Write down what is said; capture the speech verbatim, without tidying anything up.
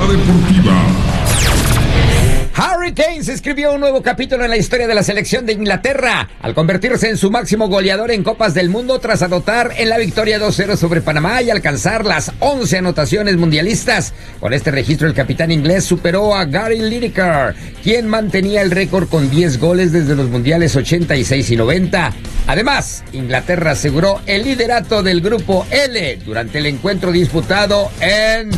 deportiva. Harry Kane escribió un nuevo capítulo en la historia de la selección de Inglaterra al convertirse en su máximo goleador en Copas del Mundo tras anotar en la victoria dos cero sobre Panamá y alcanzar las once anotaciones mundialistas. Con este registro el capitán inglés superó a Gary Lineker, quien mantenía el récord con diez goles desde los mundiales ochenta y seis y noventa. Además, Inglaterra aseguró el liderato del grupo L durante el encuentro disputado en